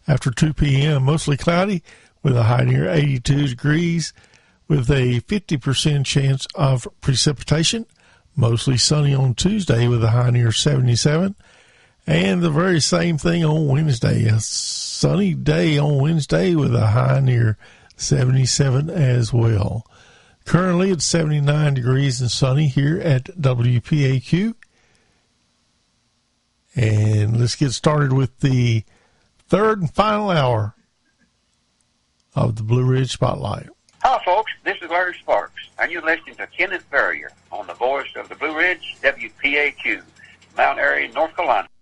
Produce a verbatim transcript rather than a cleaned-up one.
after two p.m. Mostly cloudy with a high near eighty-two degrees with a fifty percent chance of precipitation. Mostly sunny on Tuesday with a high near seventy-seven. And the very same thing on Wednesday. A sunny day on Wednesday with a high near seventy-seven as well. Currently it's seventy-nine degrees and sunny here at W P A Q. And let's get started with the third and final hour of the Blue Ridge Spotlight. Hi, folks. This is Larry Sparks, and you're listening to Kenneth Ferrier on the voice of the Blue Ridge, W P A Q, Mount Airy, North Carolina.